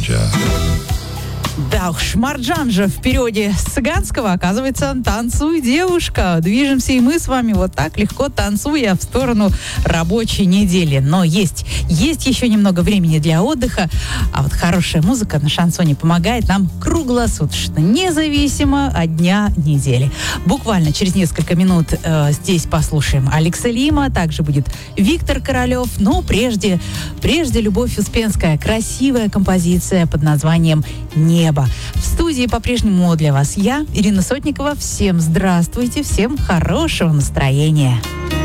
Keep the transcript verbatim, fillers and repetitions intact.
Марджа. Да уж, Марджан же в периоде с цыганского, оказывается, «Танцуй, девушка». Движемся и мы с вами вот так легко танцуя в сторону рабочей недели. Но есть, есть еще немного времени для отдыха, а вот хорошая музыка на шансоне помогает нам круглосуточно, независимо от дня недели. Буквально через несколько минут э, здесь послушаем Алекса Лима, также будет Виктор Королев, но прежде, прежде Любовь Успенская, красивая композиция под названием «Небо». В студии по-прежнему для вас я, Ирина Сотникова. Всем здравствуйте, всем хорошего настроения.